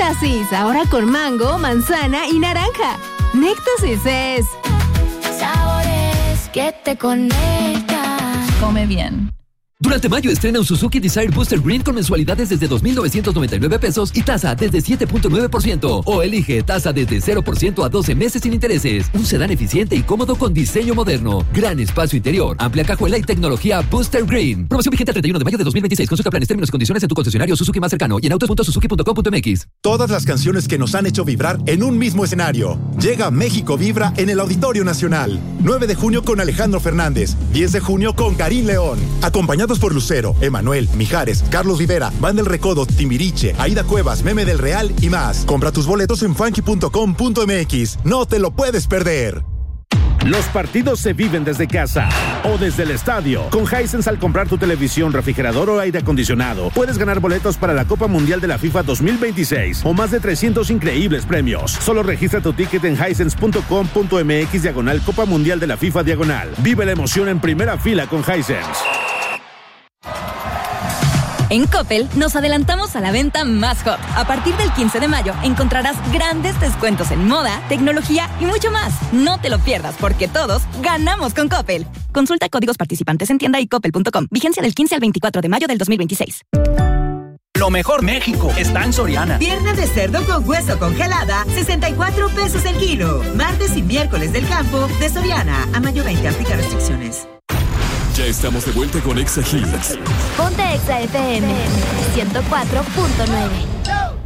Nectasis, ahora con mango, manzana y naranja. Nectasis es... sabores que te conectan. Come bien. Durante mayo estrena un Suzuki Desire Booster Green con mensualidades desde 2,999 pesos y tasa desde 7.9%. O elige tasa desde 0% a 12 meses sin intereses. Un sedán eficiente y cómodo con diseño moderno. Gran espacio interior, amplia cajuela y tecnología Booster Green. Promoción vigente el 31 de mayo de 2026. Consulta planes, términos y condiciones en tu concesionario Suzuki más cercano y en autos.suzuki.com.mx. Todas las canciones que nos han hecho vibrar en un mismo escenario. Llega México Vibra en el Auditorio Nacional. 9 de junio con Alejandro Fernández. 10 de junio con Karim León. Acompañados por Lucero, Emanuel, Mijares, Carlos Rivera, Van del Recodo, Timbiriche, Aida Cuevas, Meme del Real y más. Compra tus boletos en funky.com.mx. No te lo puedes perder. Los partidos se viven desde casa o desde el estadio. Con Hisense, al comprar tu televisión, refrigerador o aire acondicionado, puedes ganar boletos para la Copa Mundial de la FIFA 2026 o más de 300 increíbles premios. Solo registra tu ticket en hisense.com.mx/Copa Mundial de la FIFA /. Vive la emoción en primera fila con Hisense. En Coppel nos adelantamos a la venta más hot. A partir del 15 de mayo encontrarás grandes descuentos en moda, tecnología y mucho más. No te lo pierdas porque todos ganamos con Coppel. Consulta códigos participantes en tienda y coppel.com. Vigencia del 15 al 24 de mayo del 2026. Lo mejor México está en Soriana. Pierna de cerdo con hueso congelada, 64 pesos el kilo. Martes y miércoles del campo de Soriana. A mayo 20, aplica restricciones. Ya estamos de vuelta con Exa Hits. Ponte Exa FM 104.9.